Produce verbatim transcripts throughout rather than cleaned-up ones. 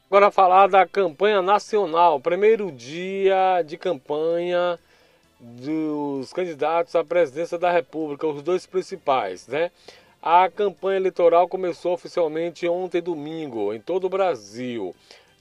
Agora falar da campanha nacional, primeiro dia de campanha dos candidatos à presidência da República, os dois principais, né? A campanha eleitoral começou oficialmente ontem domingo em todo o Brasil.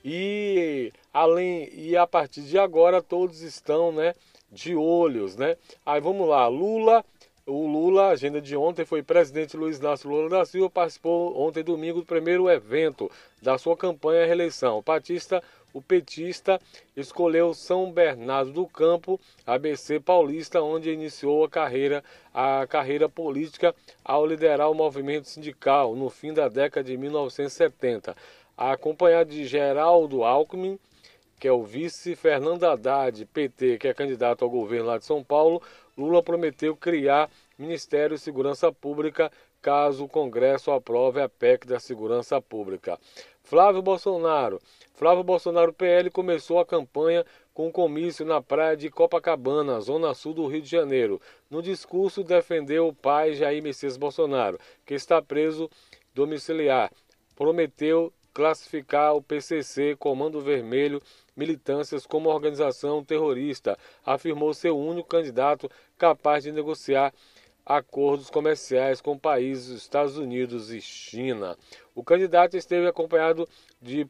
E além e a partir de agora todos estão, né, de olhos, né? Aí vamos lá, Lula O Lula, a agenda de ontem foi presidente Luiz Inácio Lula da Silva, participou ontem domingo do primeiro evento da sua campanha à reeleição. O patista, o petista escolheu São Bernardo do Campo, A B C paulista, onde iniciou a carreira, a carreira política ao liderar o movimento sindical no fim da década de mil novecentos e setenta. Acompanhado de Geraldo Alckmin, que é o vice, Fernando Haddad, P T, que é candidato ao governo lá de São Paulo, Lula prometeu criar Ministério de Segurança Pública caso o Congresso aprove a P E C da Segurança Pública. Flávio Bolsonaro. Flávio Bolsonaro, P L, começou a campanha com um comício na praia de Copacabana, zona sul do Rio de Janeiro. No discurso, defendeu o pai Jair Messias Bolsonaro, que está preso domiciliar. Prometeu classificar o P C C, Comando Vermelho, militâncias como organização terrorista. Afirmou ser o único candidato capaz de negociar acordos comerciais com países dos Estados Unidos e China. O candidato esteve acompanhado de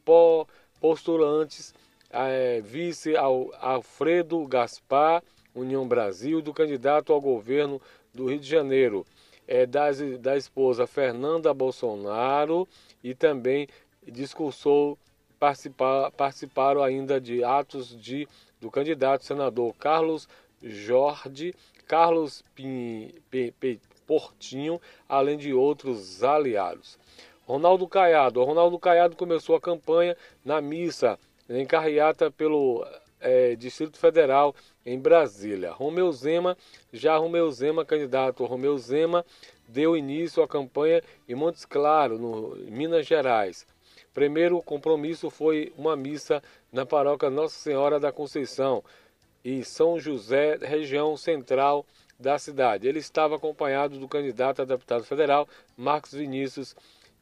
postulantes, é, vice Alfredo Gaspar, União Brasil, do candidato ao governo do Rio de Janeiro, é, da, da esposa Fernanda Bolsonaro, e também discursou, participar, participaram ainda de atos de, do candidato senador Carlos Jorge, Carlos Pin, P, P, Portinho, além de outros aliados. Ronaldo Caiado. O Ronaldo Caiado começou a campanha na missa em carreata pelo é, Distrito Federal em Brasília. Romeu Zema, já Romeu Zema, candidato Romeu Zema, deu início à campanha em Montes Claros, no Minas Gerais. Primeiro compromisso foi uma missa na paróquia Nossa Senhora da Conceição e São José, região central da cidade. Ele estava acompanhado do candidato a deputado federal, Marcos Vinícius,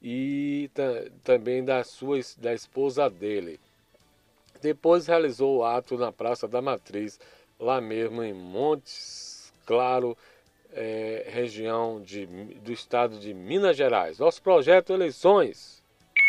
e também da sua da esposa dele. Depois realizou o ato na Praça da Matriz, lá mesmo em Montes Claros, é, região de, do estado de Minas Gerais. Nosso projeto Eleições.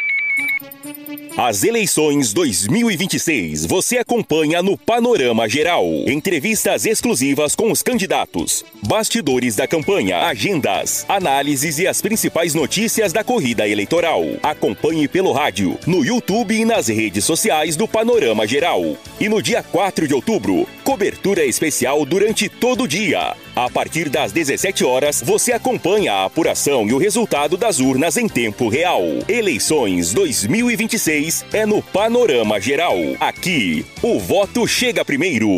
As eleições dois mil e vinte e seis você acompanha no Panorama Geral. Entrevistas exclusivas com os candidatos, bastidores da campanha, agendas, análises e as principais notícias da corrida eleitoral. Acompanhe pelo rádio, no YouTube e nas redes sociais do Panorama Geral. E no dia quatro de outubro, cobertura especial durante todo o dia. A partir das dezessete horas, você acompanha a apuração e o resultado das urnas em tempo real. Eleições dois mil e vinte e seis é no Panorama Geral. Aqui, o voto chega primeiro.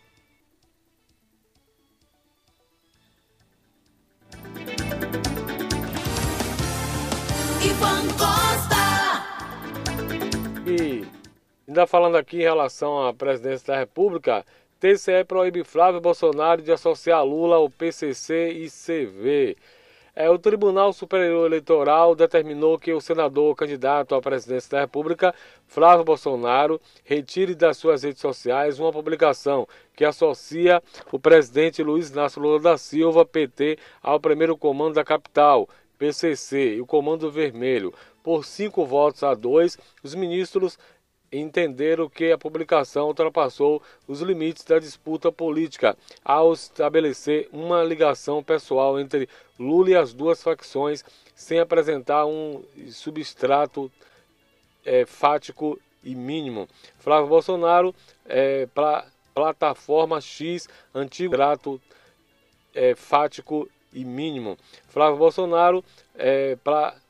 Ivan Costa. E ainda falando aqui em relação à presidência da República, T C E proíbe Flávio Bolsonaro de associar Lula ao P C C e C V. É, o Tribunal Superior Eleitoral determinou que o senador candidato à presidência da República, Flávio Bolsonaro, retire das suas redes sociais uma publicação que associa o presidente Luiz Inácio Lula da Silva, P T, ao primeiro comando da capital, P C C, e o Comando Vermelho. Por cinco votos a dois, os ministros entenderam que a publicação ultrapassou os limites da disputa política ao estabelecer uma ligação pessoal entre Lula e as duas facções, sem apresentar um substrato é, fático e mínimo. Flávio Bolsonaro, é, pra, plataforma X, antigo trato é, fático e mínimo. Flávio Bolsonaro, é, pra,